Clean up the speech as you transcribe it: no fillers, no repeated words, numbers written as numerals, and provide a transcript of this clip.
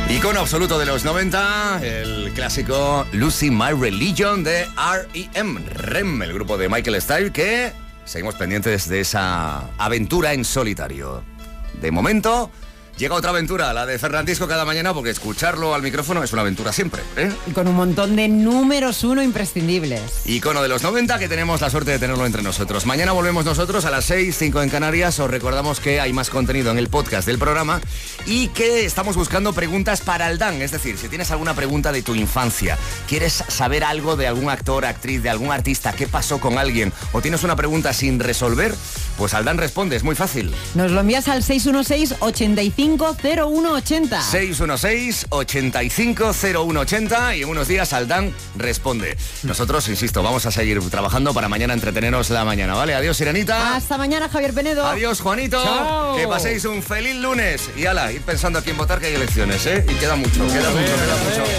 Icono absoluto de los 90, el clásico Losing My Religion de R.E.M., el grupo de Michael Stipe, que seguimos pendientes de esa aventura en solitario. De momento, llega otra aventura, la de Fernandisco cada mañana, porque escucharlo al micrófono es una aventura siempre, ¿eh? Y con un montón de números uno imprescindibles. Icono de los 90, que tenemos la suerte de tenerlo entre nosotros. Mañana volvemos nosotros a las 6, 5 en Canarias. Os recordamos que hay más contenido en el podcast del programa y que estamos buscando preguntas para el Dan. Es decir, si tienes alguna pregunta de tu infancia, quieres saber algo de algún actor, actriz, de algún artista, qué pasó con alguien, o tienes una pregunta sin resolver, pues al Dan responde, es muy fácil. Nos lo envías al 616-850180. 616-850180 y en unos días Aldán responde. Nosotros, insisto, vamos a seguir trabajando para mañana entreteneros la mañana, ¿vale? Adiós, Sirenita. Hasta mañana, Javier Penedo. Adiós, Juanito. Chao. Que paséis un feliz lunes. Y ala, ir pensando a quién votar, que hay elecciones, ¿eh? Y queda mucho, queda mucho.